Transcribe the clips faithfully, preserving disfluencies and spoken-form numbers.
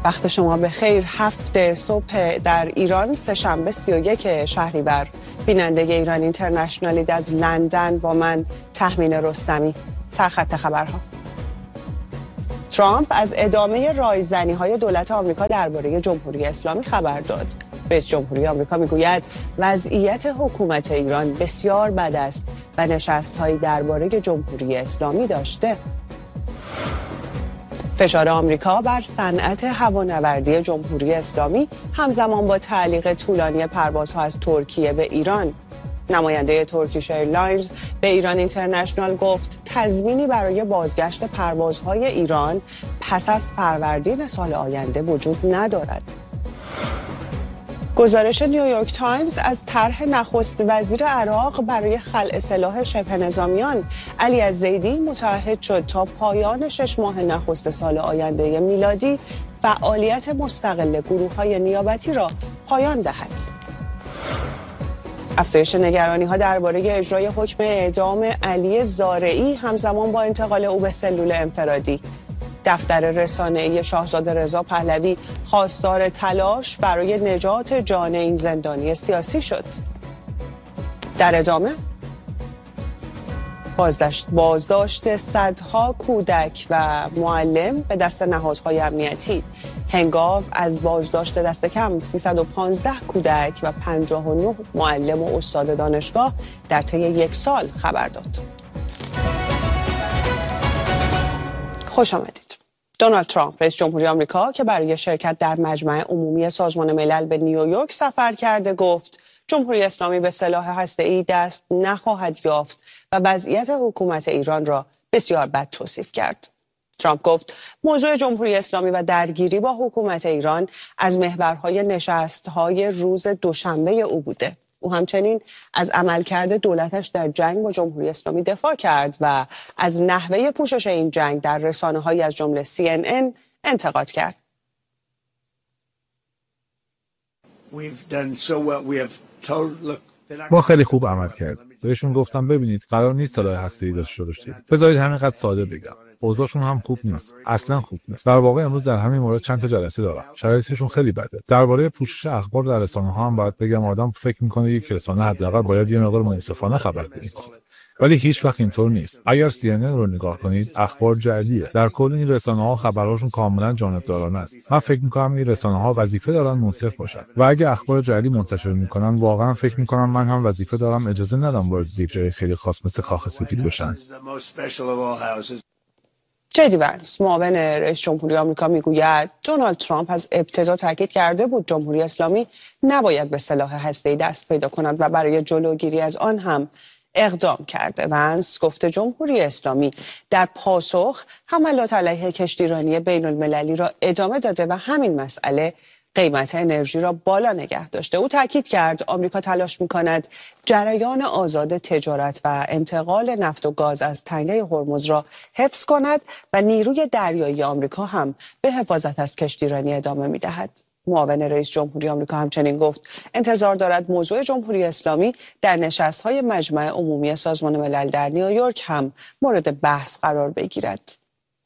وقت شما به خیر. هفت صبح در ایران، سه‌شنبه سی و یک شهریور. بیننده ایران اینترنشنال از لندن با من تهمین رستمی. سرخط خبرها. ترامپ از ادامه رایزنی‌های دولت آمریکا درباره جمهوری اسلامی خبر داد. رئیس جمهوری آمریکا میگوید وضعیت حکومت ایران بسیار بد است و نشست‌هایی درباره جمهوری اسلامی داشته. فشار آمریکا بر صنعت هوانوردی جمهوری اسلامی همزمان با تعلیق طولانی پروازها از ترکیه به ایران. نماینده ترکیش ایرلاینز به ایران اینترنشنال گفت تضمینی برای بازگشت پروازهای ایران پس از فروردین سال آینده وجود ندارد. گزارش نیویورک تایمز از طرح نخست وزیر عراق برای خلع سلاح شبه نظامیان علی الزیدی متعهد شد تا پایان شش ماه نخست سال آینده میلادی فعالیت مستقل گروه‌های نیابتی را پایان دهد. افزایش نگرانی‌ها درباره اجرای حکم اعدام علی زارعی همزمان با انتقال او به سلول انفرادی. دفتر رسانه‌ای شاهزاده رضا پهلوی خواستار تلاش برای نجات جان این زندانی سیاسی شد. در ادامه بازداشت بازداشت صدها کودک و معلم به دست نهادهای امنیتی. هنگاو از بازداشت دست کم سیصد و پانزده کودک و پنجاه و نه معلم و استاد دانشگاه در طی یک سال خبر داد. خوش آمدید. دونالد ترامپ رئیس جمهوری آمریکا که برای شرکت در مجمع عمومی سازمان ملل به نیویورک سفر کرده گفت جمهوری اسلامی به سلاح هسته‌ای دست نخواهد یافت و وضعیت حکومت ایران را بسیار بد توصیف کرد. ترامپ گفت موضوع جمهوری اسلامی و درگیری با حکومت ایران از محورهای نشست‌های روز دوشنبه او بوده. او همچنین از عملکرد دولتش در جنگ با جمهوری اسلامی دفاع کرد و از نحوه پوشش این جنگ در رسانه‌هایی از جمله سی ان ان انتقاد کرد. ما خیلی خوب عمل کردیم. بهشون گفتم ببینید قرار نیست سلاح هسته‌ای داشته باشید. بذارید همینقدر ساده بگم. اوضاعشون هم خوب نیست. اصلا خوب نیست. در واقع امروز در همین مورد چند تا جلسه دارم. شرایطشون خیلی بده. درباره پوشش اخبار در رسانه‌ها هم باید بگم آدم فکر می‌کنه یک رسانه حداقل باید یه مقدار منصفانه خبر بده. ولی هیچ وقت اینطور نیست. اگر سی ان ان رو نگاه کنید، اخبار جعلیه. در کل این رسانه‌ها خبراشون کاملا جانبدارانه است. من فکر می‌کنم این رسانه‌ها وظیفه دارن منصف باشن. و اگه اخبار جعلی منتشر می‌کنن، واقعا فکر می‌کنم من هم وظیفه دارم اجازه ندم وارد یک جای خیلی خاص مثل کاخ سفید بشن. جدی وانس معاون رئیس جمهوری آمریکا میگوید دونالد ترامپ از ابتدا تاکید کرده بود جمهوری اسلامی نباید به سلاح هسته‌ای دست پیدا کند و برای جلوگیری از آن هم اقدام کرده. وانس گفته جمهوری اسلامی در پاسخ حملات علیه کشتیرانی بین المللی را ادامه داده و همین مسئله قیمت انرژی را بالا نگه داشته. او تاکید کرد آمریکا تلاش می‌کند جریان آزاد تجارت و انتقال نفت و گاز از تنگه هرمز را حفظ کند و نیروی دریایی آمریکا هم به حفاظت از کشتیرانی ادامه می‌دهد. معاون رئیس جمهوری آمریکا همچنین گفت انتظار دارد موضوع جمهوری اسلامی در نشست‌های مجمع عمومی سازمان ملل در نیویورک هم مورد بحث قرار بگیرد.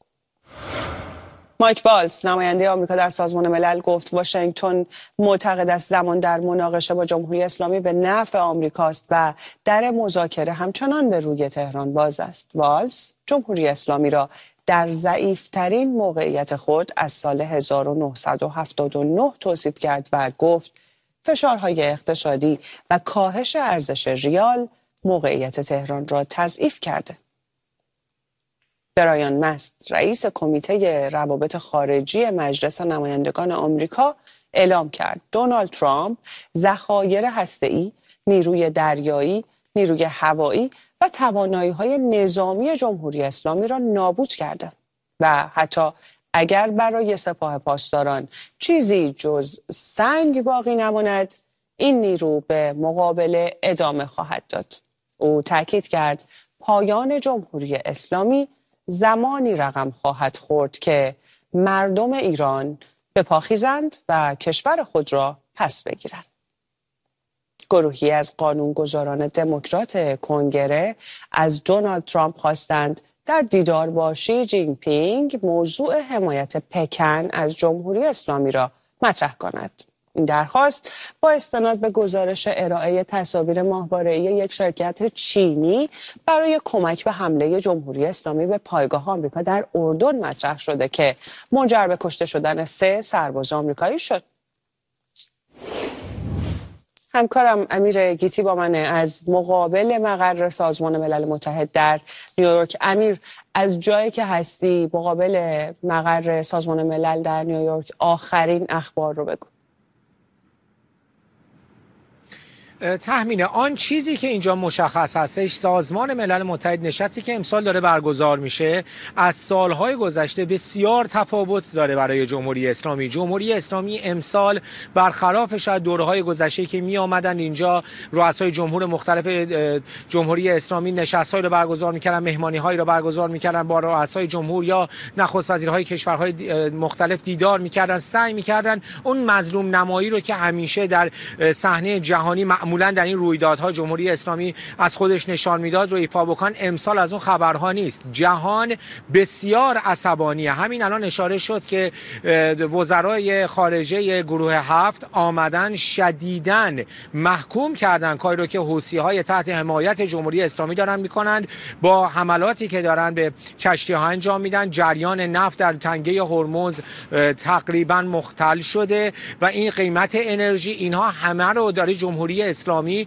مایک والتز نماینده آمریکا در سازمان ملل گفت واشنگتن معتقد است زمان در مناقشه با جمهوری اسلامی به نفع آمریکاست و در مذاکره همچنان به روی تهران باز است. والتز جمهوری اسلامی را در ضعیف‌ترین موقعیت خود از سال هزار و نهصد و هفتاد و نه توصیف کرد و گفت فشارهای اقتصادی و کاهش ارزش ریال موقعیت تهران را تضعیف کرده. برایان مست رئیس کمیته روابط خارجی مجلس نمایندگان آمریکا اعلام کرد دونالد ترامپ ذخایر هسته‌ای، نیروی دریایی، نیروی هوایی و توانایی‌های نظامی جمهوری اسلامی را نابود کرده و حتی اگر برای سپاه پاسداران چیزی جز سنگ باقی نماند، این نیرو به مقابله ادامه خواهد داد. او تاکید کرد پایان جمهوری اسلامی زمانی رقم خواهد خورد که مردم ایران بپاخیزند و کشور خود را پس بگیرند. گروهی از قانونگذاران دموکرات کنگره از دونالد ترامپ خواستند در دیدار با شی جین پینگ موضوع حمایت پکن از جمهوری اسلامی را مطرح کند. این درخواست با استناد به گزارش ارائه تصاویر ماهواره‌ای یک شرکت چینی برای کمک به حمله جمهوری اسلامی به پایگاه آمریکا در اردن مطرح شده که منجر به کشته شدن سه سرباز آمریکایی شد. همکارم امیر گیتی با منه از مقابل مقر سازمان ملل متحد در نیویورک. امیر، از جایی که هستی مقابل مقر سازمان ملل در نیویورک آخرین اخبار رو بگو. تخمین آن چیزی که اینجا مشخص هستش، سازمان ملل متحد نشستی که امسال داره برگزار میشه از سالهای گذشته بسیار تفاوت داره برای جمهوری اسلامی. جمهوری اسلامی امسال برخلاف شاید دوره‌های گذشته که می آمدن اینجا رؤسای جمهور مختلف جمهوری اسلامی نشست‌هایی رو برگزار می‌کردن، مهمانی‌هایی رو برگزار می‌کردن، با رؤسای جمهور یا نخست وزیرهای کشورهای مختلف دیدار می‌کردن، سعی می‌کردن اون مظلوم نمایی رو که همیشه در صحنه جهانی معمولا در این رویدادها جمهوری اسلامی از خودش نشان میداد رو ایفا بکن. امسال از اون خبرها نیست. جهان بسیار عصبانیه. همین الان اشاره شد که وزرای خارجه گروه هفت آمدن شدیداً محکوم کردن کاری رو که حوثی‌های تحت حمایت جمهوری اسلامی دارن میکنن با حملاتی که دارن به کشتی‌ها انجام میدن. جریان نفت در تنگه هرمز تقریباً مختل شده و این قیمت انرژی، اینها همه رو داره جمهوری اسلامی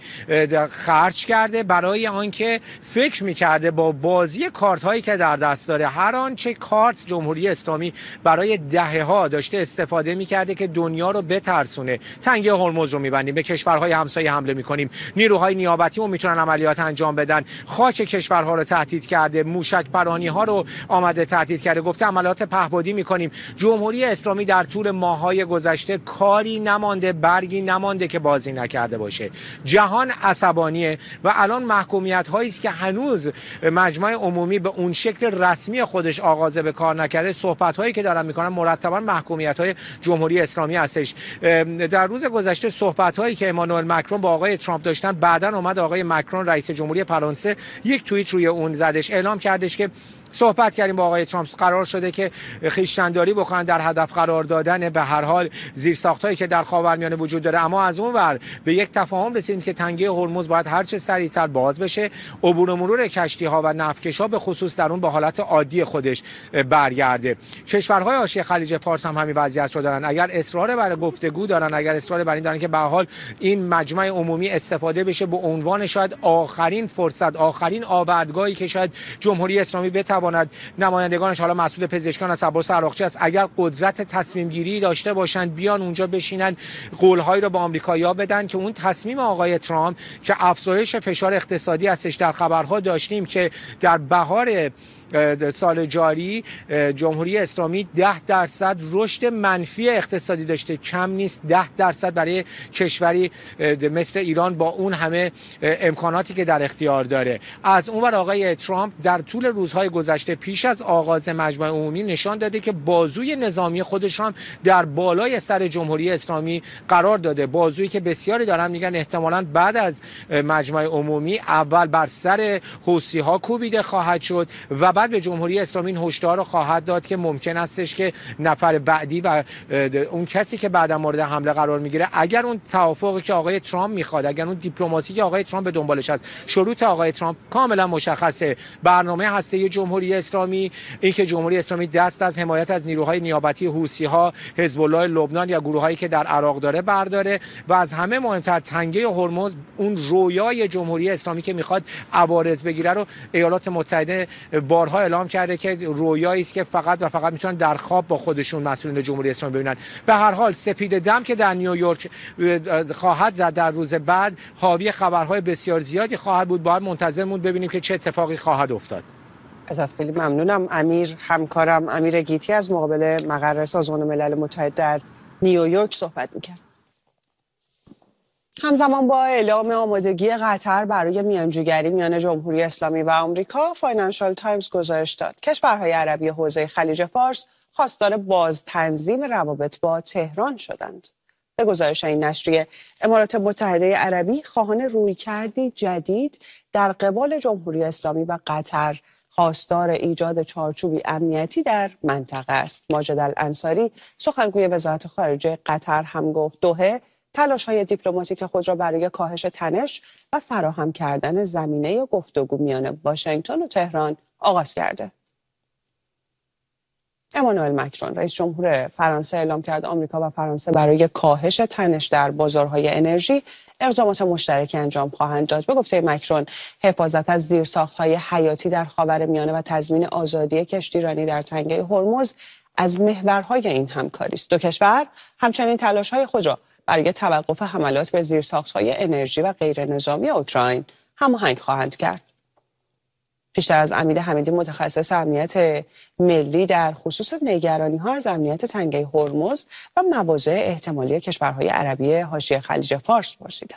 خرج کرده برای آنکه فکر میکرده با بازی کارت هایی که در دست داره، هر آنچه کارت جمهوری اسلامی برای دهه ها داشته استفاده میکرده که دنیا رو بترسونه. تنگه هرمز رو میبندیم، به کشورهای همسایه حمله میکنیم، نیروهای نیابتی رو میتونن عملیات انجام بدن، خاک کشورها رو تهدید کرده، موشک پرانی ها رو آمده تهدید کرده، گفته عملیات پهپادی میکنیم. جمهوری اسلامی در طول ماه‌های گذشته کاری نمانده، برگی نمانده که بازی نکرده باشه. جهان عصبانیه و الان محکومیت هایی است که هنوز مجمع عمومی به اون شکل رسمی خودش آغازه به کار نکرده. صحبت هایی که دارن میکنن مرتبا محکومیت های جمهوری اسلامی هستش. در روز گذشته صحبت هایی که امانوئل مکرون با آقای ترامپ داشتن، بعداً اومد آقای مکرون رئیس جمهوری فرانسه یک توییت روی اون زدش، اعلام کردش که صحبت کردیم با آقای ترامپ، قرار شده که خویشتن‌داری بکنن در هدف قرار دادن به هر حال زیرساختایی که در خاورمیانه وجود داره، اما از اون ور به یک تفاهم رسیدیم که تنگه هرمز باید هر چه سریعتر باز بشه، عبور و مرور کشتی‌ها و نفتکش‌ها به خصوص در اون به حالت عادی خودش برگرده. کشورهای حاشیه خلیج فارس هم همین وضعیت رو دارن. اگر اصرار بر گفتگو دارن، اگر اصرار بر این دارن که به هر حال این مجمع عمومی استفاده بشه به عنوان شاید آخرین فرصت، آخرین آوردگاهی که شاید جمهوری اسلامی بتواند نمایندگانش، حالا مسئول پزشکان از عباس عراقچی است، اگر قدرت تصمیم گیری داشته باشن بیان اونجا بشینن قول‌هایی رو به آمریکایی‌ها بدن که اون تصمیم آقای ترامپ که افزایش فشار اقتصادی هستش، در خبرها داشتیم که در بهار سال جاری جمهوری اسلامی ده درصد رشد منفی اقتصادی داشته، کم نیست. ده درصد برای کشوری مثل ایران با اون همه امکاناتی که در اختیار داره. از اونور آقای ترامپ در طول روزهای گذشته پیش از آغاز مجمع عمومی نشان داده که بازوی نظامی خودش هم در بالای سر جمهوری اسلامی قرار داده، بازویی که بسیاری دارن میگن احتمالاً بعد از مجمع عمومی اول بر سر حوثی‌ها کوبیده خواهد شد و بعد به جمهوری اسلامی این هشدار رو خواهد داد که ممکن استش که نفر بعدی و اون کسی که بعدا مورد حمله قرار میگیره، اگر اون توافقی که آقای ترامپ میخواد، اگر اون دیپلماسی که آقای ترامپ به دنبالش است، شروط آقای ترامپ کاملا مشخصه، برنامه هسته جمهوری اسلامی این که جمهوری اسلامی دست از حمایت از نیروهای نیابتی حوثی‌ها، حزب الله لبنان یا گروهایی که در عراق داره برداره و از همه مهمتر تنگه هرمز، اون رویای جمهوری اسلامی که میخواد عوارض بگیره رو ایالات متحده بارها اعلام کرده که رویایی است که فقط و فقط میتونن در خواب با خودشون مسئولین جمهوری اسلامی ببینن. به هر حال سپید دم که در نیویورک خواهد زد در روز بعد حاوی خبرهای بسیار زیادی خواهد بود. باید منتظر موند ببینیم که چه اتفاقی خواهد افتاد. ازت خیلی ممنونم امیر. همکارم امیر گیتی از مقابل مقر سازمان ملل متحد در نیویورک صحبت میکرد. همزمان با اعلام آمادگی قطر برای میانجیگری میان جمهوری اسلامی و آمریکا، فاینانشال تایمز گزارش داد کشورهای عربی حوزه خلیج فارس خواستار باز تنظیم روابط با تهران شدند. به گزارش این نشریه، امارات متحده عربی خواهان رویکردی جدید در قبال جمهوری اسلامی و قطر خواستار ایجاد چارچوبی امنیتی در منطقه است. ماجد الانصاری سخنگوی وزارت خارجه قطر هم گفت دوحه تلاش‌های دیپلماتیک خود را برای کاهش تنش و فراهم کردن زمینه گفتگو میان واشنگتن و تهران آغاز کرده. امانوئل مکرون رئیس جمهور فرانسه اعلام کرد آمریکا و فرانسه برای کاهش تنش در بازارهای انرژی اقدامات مشترکی انجام خواهند داد. به گفته مکرون حفاظت از زیرساخت‌های حیاتی در خاورمیانه و تضمین آزادی کشتیرانی در تنگه هرمز از محورهای این همکاری است. دو کشور همچنین تلاش‌های خود را برای توقف حملات به زیرساخت‌های انرژی و غیرنظامی اوکراین هماهنگ خواهند کرد. پیشتر از امید حمیدی متخصص امنیت ملی در خصوص نگرانی‌ها از امنیت تنگه هرمز و مواضع احتمالی کشورهای عربی حاشیه خلیج فارس پرسیدم.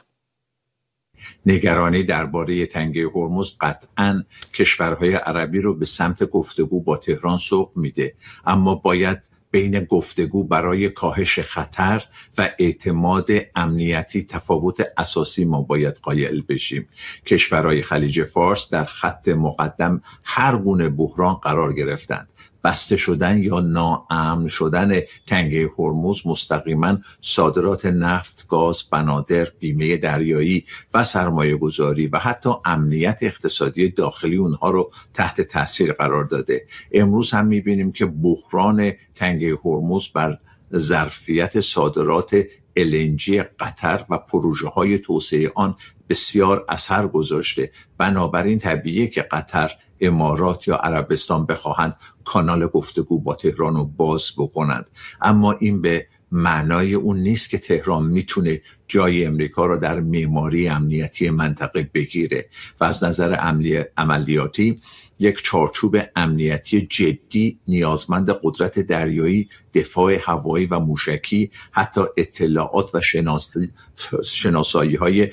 نگرانی درباره تنگه هرمز قطعاً کشورهای عربی رو به سمت گفتگو با تهران سوق میده، اما باید بین گفتگو برای کاهش خطر و اعتماد امنیتی تفاوت اساسی ما باید قائل بشیم. کشورهای خلیج فارس در خط مقدم هر گونه بحران قرار گرفتند. بسته شدن یا ناامن شدن تنگه هرمز مستقیما صادرات نفت، گاز، بنادر، بیمه دریایی و سرمایه گذاری و حتی امنیت اقتصادی داخلی اونها رو تحت تاثیر قرار داده. امروز هم میبینیم که بحران تنگه هرمز بر ظرفیت صادرات ال ان جی قطر و پروژه های توسعه آن بسیار اثر گذاشته. بنابراین طبیعیه که قطر، امارات یا عربستان بخواهند کانال گفتگو با تهران رو باز بکنند، اما این به معنای اون نیست که تهران میتونه جای امریکا رو در معماری امنیتی منطقه بگیره و از نظر عملیاتی یک چارچوب امنیتی جدی نیازمند قدرت دریایی، دفاع هوایی و موشکی، حتی اطلاعات و شناسی شناسایی های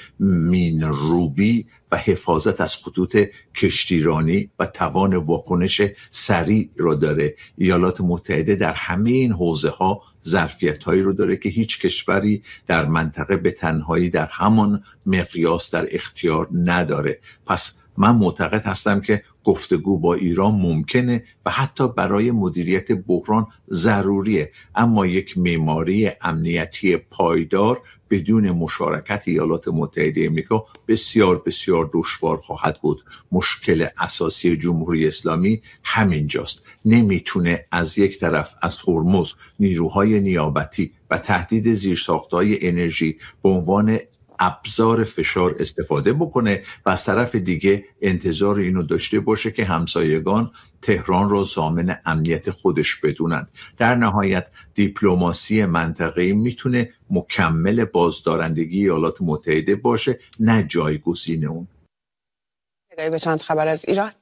مین‌روبی و حفاظت از خطوط کشتیرانی و توان واکنش سریع رو داره. ایالات متحده در همه این حوزه ها ظرفیت هایی رو داره که هیچ کشوری در منطقه به تنهایی در همان مقیاس در اختیار نداره. پس من معتقد هستم که گفتگو با ایران ممکنه و حتی برای مدیریت بحران ضروریه، اما یک معماری امنیتی پایدار بدون مشارکت ایالات متحده آمریکا بسیار بسیار دشوار خواهد بود. مشکل اساسی جمهوری اسلامی همینجاست. نمیتونه از یک طرف از هرمز نیروهای نیابتی و تهدید زیرساخت‌های انرژی به عنوان ابزار فشار استفاده بکنه و از طرف دیگه انتظار اینو داشته باشه که همسایگان تهران را ضامن امنیت خودش بدونند. در نهایت دیپلماسی منطقه‌ای میتونه مکمل بازدارندگی ایالات متحده باشه، نه جایگزین اون. نگاهی به چند خبر از ایران.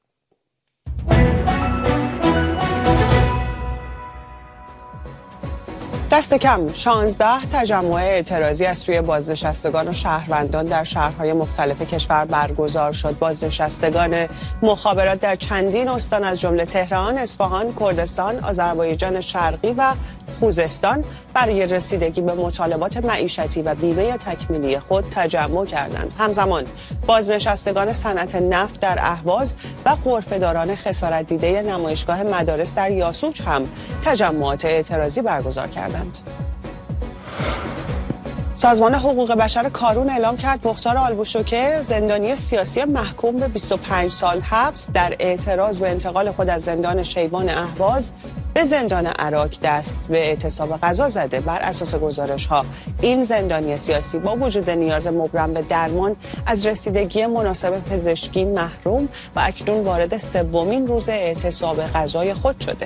دست کم شانزده تجمع اعتراضی از سوی بازنشستگان و شهروندان در شهرهای مختلف کشور برگزار شد. بازنشستگان مخابرات در چندین استان از جمله تهران، اصفهان، کردستان، آذربایجان شرقی و خوزستان برای رسیدگی به مطالبات معیشتی و بیمه تکمیلی خود تجمع کردند. همزمان بازنشستگان صنعت نفت در اهواز و غرفه‌داران خسارت دیده نمایشگاه مدارس در یاسوج هم تجمعات اعتراضی برگزار کردند. سازمان حقوق بشر کارون اعلام کرد مختار آلبوشوکه، زندانی سیاسی محکوم به بیست و پنج سال حبس، در اعتراض به انتقال خود از زندان شیبان اهواز به زندان عراق دست به اعتصاب غذا زده. بر اساس گزارش‌ها این زندانی سیاسی با وجود نیاز مبرم به درمان از رسیدگی مناسب پزشکی محروم و اکنون وارد سومین روز اعتصاب غذای خود شده.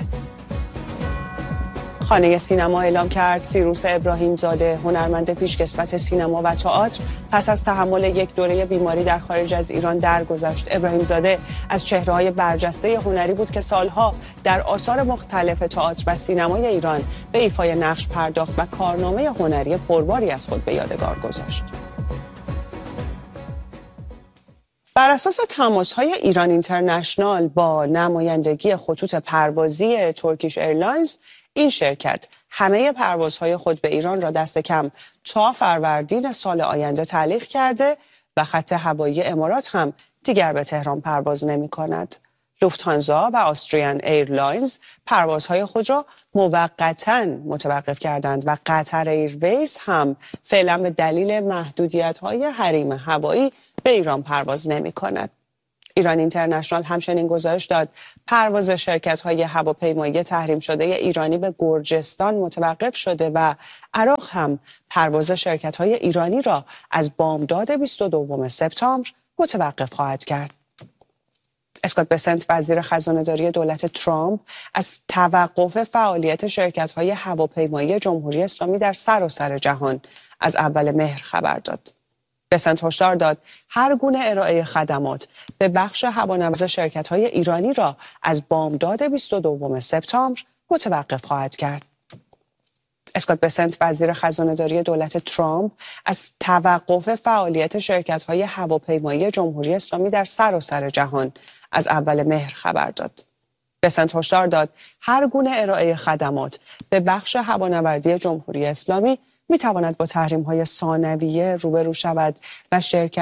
خانه سینما اعلام کرد سیروس ابراهیم زاده، هنرمند پیشکسوت سینما و تئاتر، پس از تحمل یک دوره بیماری در خارج از ایران درگذشت. ابراهیم زاده از چهره‌های برجسته هنری بود که سالها در آثار مختلف تئاتر و سینمای ایران به ایفای نقش پرداخت و کارنامه هنری پرباری از خود به یادگار گذاشت. بر اساس تماس‌های ایران اینترنشنال با نمایندگی خطوط پروازی ترکیش ایرلاینز، این شرکت همه پروازهای خود به ایران را دست کم تا فروردین سال آینده تعلیق کرده و خط هوایی امارات هم دیگر به تهران پرواز نمی کند. لوفتهانزا و آستریان ایرلاینز پروازهای خود را موقتاً متوقف کردند و قطر ایرویز هم فعلا به دلیل محدودیت‌های حریم هوایی به ایران پرواز نمی‌کند. ایران اینترنشنال همچنین گزارش داد پرواز شرکت‌های هواپیمایی تحریم شده ایرانی به گرجستان متوقف شده و عراق هم پرواز شرکت‌های ایرانی را از بامداد بیست و دوم سپتامبر متوقف خواهد کرد. اسکات بسنت وزیر خزانه‌داری دولت ترامپ از توقف فعالیت شرکت‌های هواپیمایی جمهوری اسلامی در سراسر جهان از اول مهر خبر داد. بسنت هشدار داد هر گونه ارائه خدمات به بخش هوانوردی شرکت‌های ایرانی را از بامداد بیست و دوم سپتامبر متوقف خواهد کرد. اسکات بسنت وزیر خزانه‌داری دولت ترامپ از توقف فعالیت شرکت‌های هواپیمایی جمهوری اسلامی در سراسر جهان از اول مهر خبر داد. بسنت هشدار داد هر گونه ارائه خدمات به بخش هوانوردی جمهوری اسلامی می‌تواند با تحریم‌های ثانویه روبرو شود و شرکت